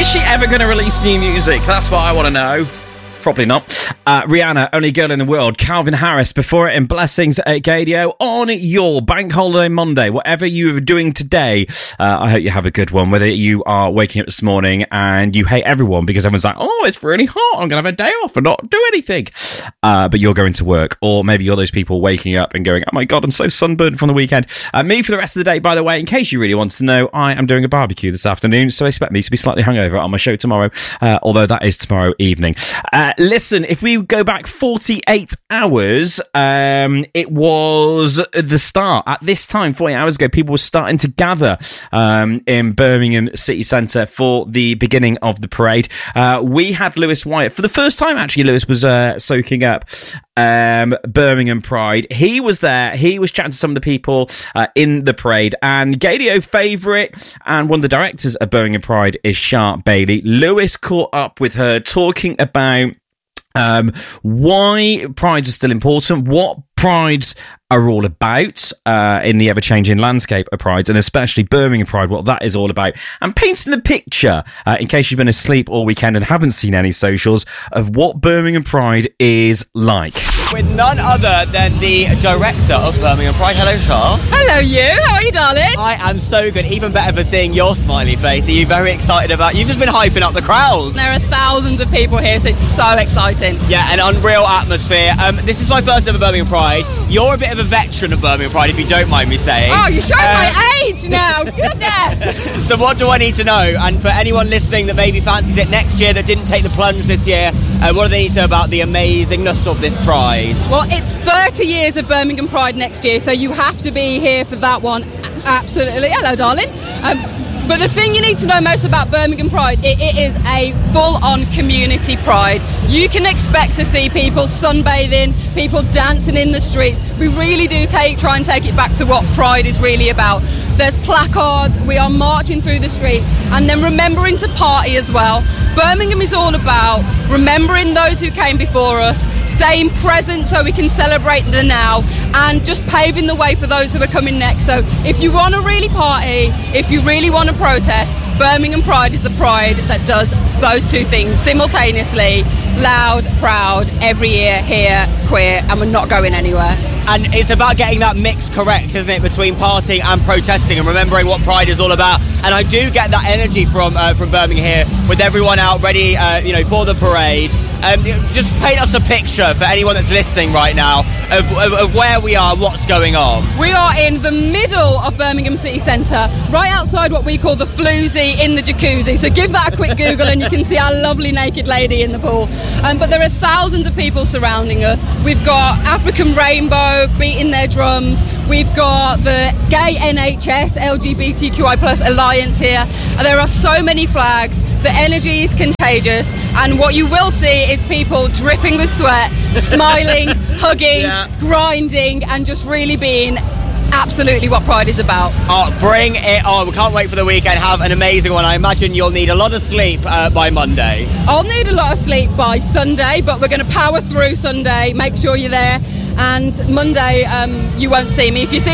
Is she ever going to release new music? That's what I want to know. Probably not. Rihanna, Only Girl in the World. Calvin Harris, before it in Blessings at Gadio. On your bank holiday Monday, whatever you are doing today, I hope you have a good one. Whether you are waking up this morning and you hate everyone because everyone's like, oh, it's really hot, I'm going to have a day off and not do anything. But you're going to work. Or maybe you're those people waking up and going, oh my God, I'm so sunburned from the weekend. Me for the rest of the day, by the way, in case you really want to know, I am doing a barbecue this afternoon, so expect me to be slightly hungover on my show tomorrow, although that is tomorrow evening. Listen, if we go back 48 hours, it was the start. At this time, 48 hours ago, people were starting to gather in Birmingham City Centre for the beginning of the parade. We had Lewis Wyatt. For the first time, actually, Lewis was soaking up Birmingham Pride. He was there. He was chatting to some of the people in the parade. And Gadio favourite and one of the directors of Birmingham Pride is Sharp Bailey. Lewis caught up with her talking about why prides are still important, what prides are all about in the ever-changing landscape of prides, and especially Birmingham Pride, what that is all about, and painting the picture, in case you've been asleep all weekend and haven't seen any socials, of what Birmingham Pride is like. With none other than the director of Birmingham Pride. Hello, Char. Hello, you. How are you, darling? I am so good. Even better for seeing your smiley face. Are you very excited about... You've just been hyping up the crowd. There are thousands of people here, so it's so exciting. Yeah, an unreal atmosphere. This is my first ever Birmingham Pride. You're a bit of a veteran of Birmingham Pride, if you don't mind me saying. Oh, you're showing my age now. Goodness. So what do I need to know? And for anyone listening that maybe fancies it next year, that didn't take the plunge this year, what do they need to know about the amazingness of this Pride? Well, it's 30 years of Birmingham Pride next year, so you have to be here for that one. Absolutely. Hello, darling. But the thing you need to know most about Birmingham Pride, it is a full-on community pride. You can expect to see people sunbathing, people dancing in the streets. We really do try and take it back to what Pride is really about. There's placards, we are marching through the streets, and then remembering to party as well. Birmingham is all about remembering those who came before us, staying present so we can celebrate the now, and just paving the way for those who are coming next. So if you want to really party, if you really want to protest, Birmingham Pride is the pride that does those two things simultaneously. Loud, proud, every year, here, queer, and we're not going anywhere. And it's about getting that mix correct, isn't it, between partying and protesting and remembering what Pride is all about. And I do get that energy from Birmingham here, with everyone out ready, for the parade. Just paint us a picture for anyone that's listening right now of where we are, what's going on. We are in the middle of Birmingham City Centre, right outside what we call the floozy in the jacuzzi. So give that a quick Google and you can see our lovely naked lady in the pool. But there are thousands of people surrounding us. We've got African Rainbow beating their drums. We've got the Gay NHS LGBTQI+ Alliance here. There are so many flags. The energy is contagious, and what you will see is people dripping with sweat, smiling, hugging, grinding, and just really being absolutely what Pride is about. Oh, bring it on. We can't wait for the weekend. Have an amazing one. I imagine you'll need a lot of sleep by Monday. I'll need a lot of sleep by Sunday, but we're going to power through Sunday. Make sure you're there. And Monday, you won't see me. If you see